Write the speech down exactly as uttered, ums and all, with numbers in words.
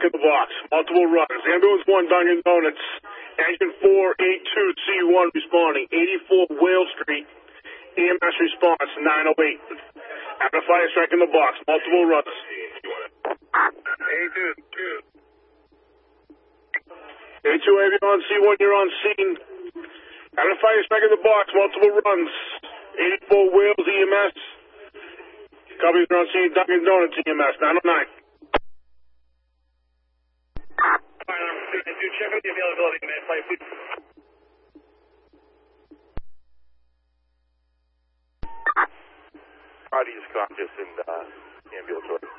back in the box. Multiple runners. Ambulance one, Dunkin' Donuts. Engine four eighty-two C one responding. eighty-four Whale Street. E M S response, nine oh eight. After fire strike in the box. Multiple runners. eighty-two. eighty-two ambulance C one, you're on scene. After fire strike in the box. Multiple runs. eighty-four Wales E M S. Copies are on scene. Dunkin' Donuts E M S, nine oh nine. Check out the availability, man. Flight, please. Body is conscious and uh, ambulatory.